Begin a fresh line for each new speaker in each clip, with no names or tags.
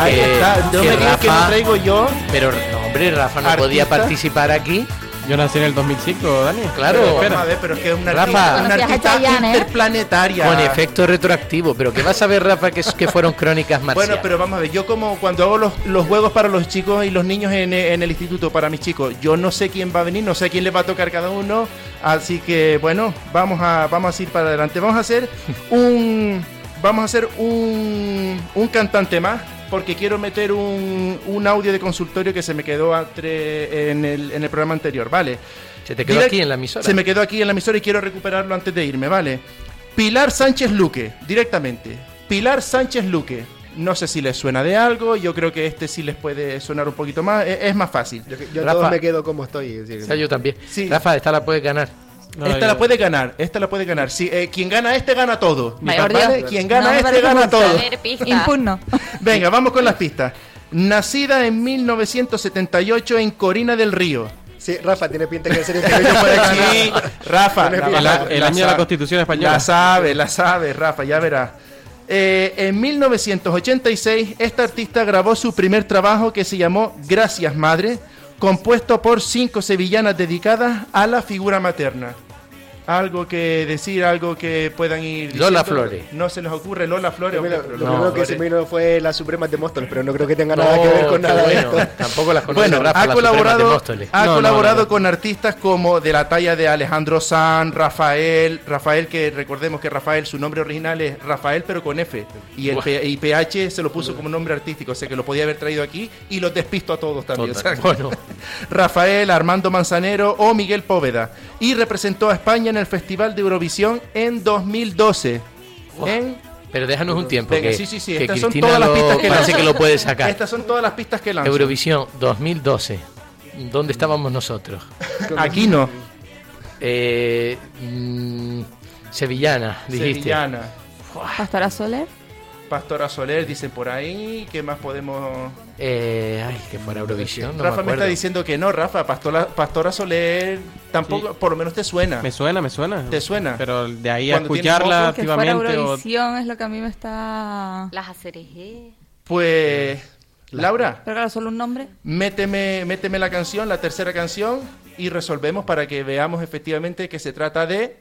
Ahí está, no me digas que no traigo yo.
Pero no, hombre, Rafa no
¿Artista?
podía participar aquí.
Yo nací en el 2005, Dani.
Claro.
Pero, vamos a ver, pero es que es una
Rafa.
artista interplanetaria.
Con efecto retroactivo. Pero ¿qué vas a ver, Rafa, que fueron crónicas marcianas?
Bueno, pero vamos a ver, yo como cuando hago los juegos para los chicos y los niños en el instituto, para mis chicos, yo no sé quién va a venir, no sé a quién le va a tocar cada uno, así que bueno, vamos a ir para adelante. Vamos a hacer un cantante más, porque quiero meter un audio de consultorio que se me quedó en el programa anterior, ¿vale?
Se te quedó aquí en la emisora.
Se me quedó aquí en la emisora y quiero recuperarlo antes de irme, ¿vale? Pilar Sánchez Luque, directamente. Pilar Sánchez Luque. No sé si les suena de algo, yo creo que este sí les puede sonar un poquito más, es más fácil.
Yo
Rafa,
todo me quedo como estoy.
O sea, yo también.
Sí.
Rafa, esta la puedes ganar.
No,
esta la puede ganar. Sí, quien gana gana todo.
Mayor
¿Vale?
Dios.
Quien gana
No me parece
gana
justo.
todo.
A ver, pista.
Impugno.
Venga, vamos con las pistas. Nacida en 1978 en Corina del Río.
Sí, Rafa, tiene pinta que ser inteligente para
Sí, Rafa,
El año de la Constitución Española.
La sabe, Rafa, ya verás. En 1986, esta artista grabó su primer trabajo que se llamó Gracias Madre, compuesto por 5 sevillanas dedicadas a la figura materna. Algo que decir, algo que puedan ir diciendo.
Lola Flores.
No se les ocurre Lola Flores.
Lo
Lola
primero que
Flores.
se me vino fue la Suprema de Móstoles, pero no creo que tenga nada que ver con nada de esto.
Tampoco las conoce
Bueno,
Rafa,
ha
las Supremas de
colaborado,
Móstoles.
no. Con artistas como de la talla de Alejandro Sanz, Rafael, que recordemos que Rafael, su nombre original es Rafael pero con F, y y PH se lo puso como nombre artístico, o sea que lo podía haber traído aquí y los despisto a todos también.
Total,
o sea,
bueno.
Rafael, Armando Manzanero o Miguel Póveda, y representó a España en el Festival de Eurovisión en 2012.
Pero déjanos un tiempo.
Venga,
que,
sí,
que
estas son
Cristina
todas las pistas que
parece
lanzo.
que lo puede sacar.
Estas son todas las pistas que lanzo.
Eurovisión 2012. ¿Dónde estábamos nosotros?
Aquí no.
Sevillana, dijiste.
Sevillana.
Pastora Soler.
Pastora Soler, dicen por ahí. ¿Qué más podemos...?
Ay, que fuera Eurovisión. No
Rafa me
acuerdo.
está diciendo que no, Rafa. Pastora Soler tampoco,
Sí.
por lo menos te suena.
Me suena.
¿Te suena?
Pero de ahí a
Cuando tienes
escucharla
Que fuera
activamente o...
Eurovisión es lo que a mí me está...
Las ACRG.
Pues... Laura,
Pero claro, solo un nombre.
méteme la canción, la tercera canción, y resolvemos para que veamos efectivamente que se trata de...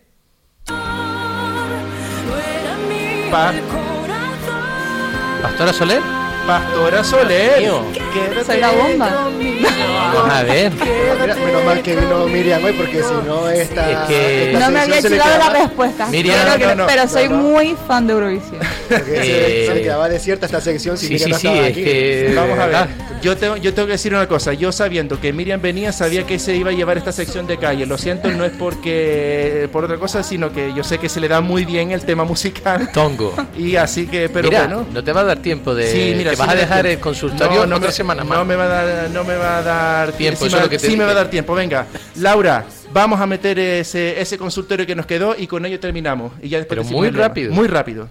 ¿Pastora Soler?
Pastora Soler.
Mío.
Quédate
Soy la bomba.
conmigo.
Vamos a ver.
Mira, menos mal que vino Miriam hoy, porque si no esta...
Es que-
esta
No me había
sección se le
chulado la
quedaba-
respuesta.
Miriam,
Pero soy muy fan de Eurovisión.
porque se le quedaba desierta esta sección si
Sí,
Miriam
sí,
no
sí,
estaba
es
aquí.
que...
Vamos a ver,
Ah,
yo tengo que decir una cosa. Yo sabiendo que Miriam venía, sabía que se iba a llevar esta sección de calle. Lo siento, no es por otra cosa, sino que yo sé que se le da muy bien el tema musical.
Tongo.
Y así que, pero
Mira,
bueno.
no te va a dar tiempo de...
Sí, mira,
te
sí
vas a
me da
dejar
tiempo.
el consultorio otra
me-
semana más.
No me va a dar
Tiempo,
Sí,
eso es lo que te
sí me
dije.
va a dar tiempo. Venga, Laura, vamos a meter ese consultorio que nos quedó y con ello terminamos. Y ya después
Pero
decimos
muy
el lema.
rápido.
Muy rápido.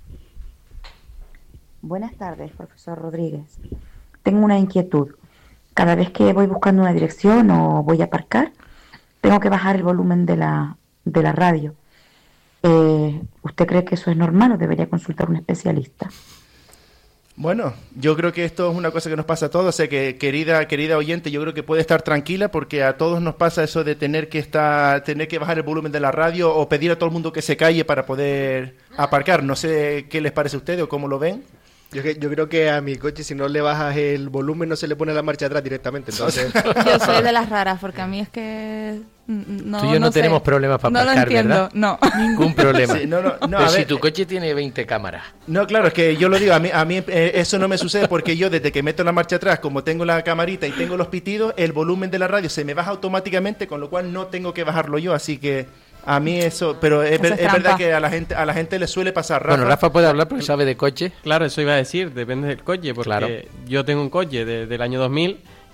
Buenas tardes, profesor Rodríguez. Tengo una inquietud. Cada vez que voy buscando una dirección o voy a aparcar, tengo que bajar el volumen de la radio. ¿Usted cree que eso es normal o debería consultar a un especialista?
Bueno, yo creo que esto es una cosa que nos pasa a todos, o sea que querida oyente, yo creo que puede estar tranquila porque a todos nos pasa eso de tener que bajar el volumen de la radio o pedir a todo el mundo que se calle para poder aparcar. No sé qué les parece a ustedes o cómo lo ven.
Yo creo que a mi coche, si no le bajas el volumen, no se le pone la marcha atrás directamente. Entonces,
Yo soy de las raras, porque a mí es que... No,
Tú y yo no
sé.
tenemos problemas para
No lo
aparcar,
entiendo,
¿verdad?
no.
Ningún problema.
Sí, no,
Pero
a
si
ver,
tu coche tiene 20 cámaras.
no, claro, es que yo lo digo, a mí eso no me sucede porque yo desde que meto la marcha atrás, como tengo la camarita y tengo los pitidos, el volumen de la radio se me baja automáticamente, con lo cual no tengo que bajarlo yo, así que a mí eso, pero es
Eso es
verdad
trampa.
que a la gente le suele pasar.
Bueno, Rafa puede hablar porque sabe de coche.
Claro, eso iba a decir, depende del coche, porque
Claro.
yo tengo un coche del año 2000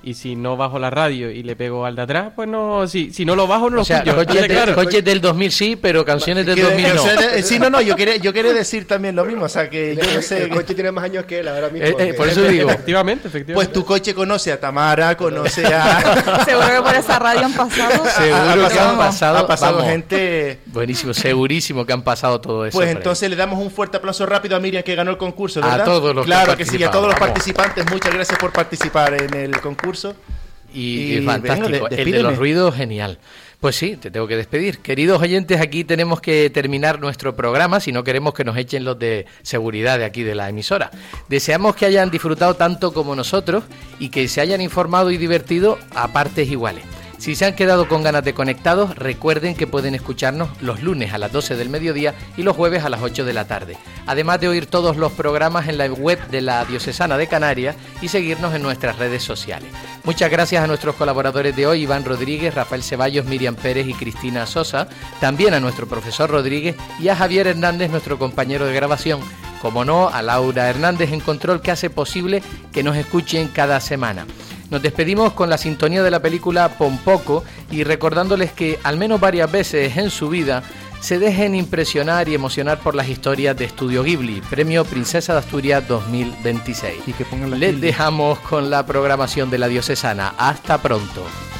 y si no bajo la radio y le pego al de atrás, pues no, si no lo bajo no lo
O sea,
escucho.
coches del 2000 sí, pero canciones del
Que-
2000 no.
Sí, no, yo quería decir también lo mismo, o sea que yo no sé.
El coche tiene más años que él ahora mismo.
Por eso digo.
Efectivamente.
Pues tu coche conoce a Tamara, conoce a...
Seguro que por esa radio han pasado.
Seguro que han pasado,
ha pasado
vamos,
gente...
Buenísimo, segurísimo que han pasado todo eso.
Pues
por ahí.
entonces le damos un fuerte aplauso rápido a Miriam que ganó el concurso,
A
¿verdad?
todos los que
Claro que sí, a todos los
participaron,
participantes, muchas gracias por participar en el concurso.
Y
venga,
fantástico, el de
despídeme.
los ruidos, genial. Pues sí, te tengo que despedir. Queridos oyentes, aquí tenemos que terminar nuestro programa si no queremos que nos echen los de seguridad de aquí de la emisora. Deseamos que hayan disfrutado tanto como nosotros y que se hayan informado y divertido a partes iguales. Si se han quedado con ganas de conectados, recuerden que pueden escucharnos los lunes a las 12 del mediodía y los jueves a las 8 de la tarde. Además de oír todos los programas en la web de la Diocesana de Canarias y seguirnos en nuestras redes sociales. Muchas gracias a nuestros colaboradores de hoy, Iván Rodríguez, Rafael Ceballos, Miriam Pérez y Cristina Sosa. También a nuestro profesor Rodríguez y a Javier Hernández, nuestro compañero de grabación. Como no, a Laura Hernández en control, que hace posible que nos escuchen cada semana. Nos despedimos con la sintonía de la película Pompoco y recordándoles que al menos varias veces en su vida se dejen impresionar y emocionar por las historias de Estudio Ghibli, Premio Princesa de Asturias 2026.
Y que pongan la
Les
tilde.
dejamos con la programación de la Diocesana. Hasta pronto.